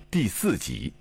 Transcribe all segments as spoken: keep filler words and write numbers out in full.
第四集。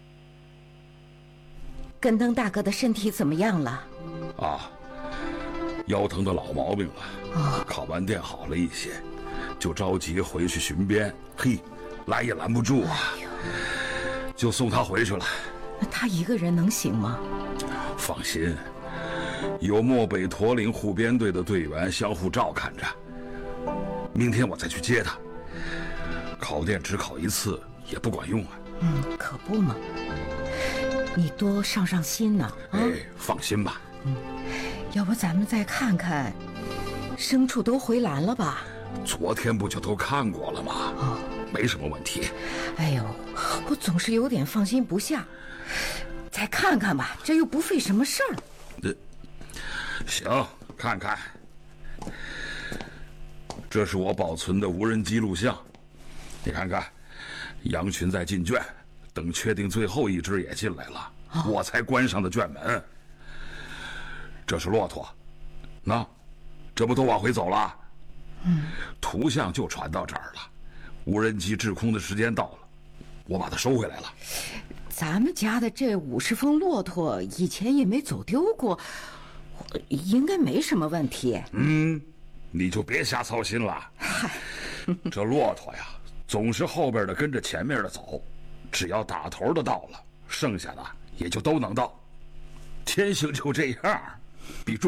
跟灯大哥的身体怎么样了？ 啊，腰疼的老毛病了。 哦， 考完电好了一些，就着急回去巡边。嘿，拦也拦不住啊，哎、就送他回去了。 那他一个人能行吗？ 放心，有漠北驼岭护边队的队员相互照看着。明天我再去接他。考电只考一次也不管用啊。 嗯，可不嘛。你多上上心呢。 啊、哎，放心吧。 嗯，要不咱们再看看，牲畜都回栏了吧？ 昨天不就都看过了吗？ 哦， 没什么问题。 哎呦，我总是有点放心不下。再看看吧，这又不费什么事儿。 这行，看看。这是我保存的无人机录像，你看看，羊群在进圈，等确定最后一只也进来了，哦、我才关上的圈门。这是骆驼，那这不都往回走了？ 嗯， 图像就传到这儿了，无人机滞空的时间到了，我把它收回来了。 咱们家的这五十峰骆驼以前也没走丢过，应该没什么问题。 嗯，你就别瞎操心了。 嗨， 这骆驼呀，总是后边的跟着前面的走，只要打头的到了，剩下的也就都能到。天性就这样，比